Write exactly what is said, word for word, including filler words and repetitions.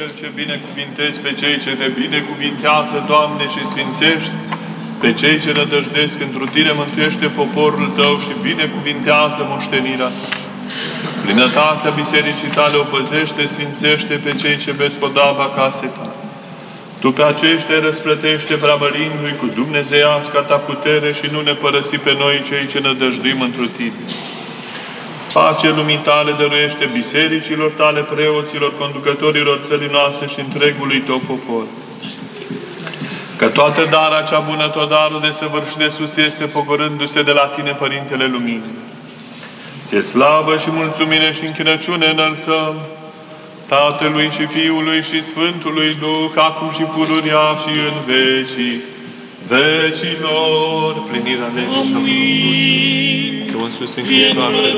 Cel ce binecuvintezi pe cei ce te binecuvintează, Doamne, și sfințești, pe cei ce rădăjdesc întru Tine, mântuiește poporul Tău și binecuvintează moștenirea Ta. Plinătatea Bisericii Tale o păzește, sfințește pe cei ce bespodava casei Tale. Tu pe aceștia răsplătește preamărindu-i cu dumnezeiasca Ta putere și nu ne părăsi pe noi cei ce nădăjduim întru Tine. Pace lumii Tale dăruiește bisericilor Tale, preoților, conducătorilor țării noastre și întregului Tău popor. Că toată darea cea bună, tot darul de săvârșit de sus este pogorându-se de la Tine, Părintele Luminii. Ție slavă și mulțumire și închinăciune înălțăm Tatălui și Fiului și Sfântului Duh, acum și pururia și în vecii vecilor. Plinirea legii și a bunului. Că în sus în Hristos.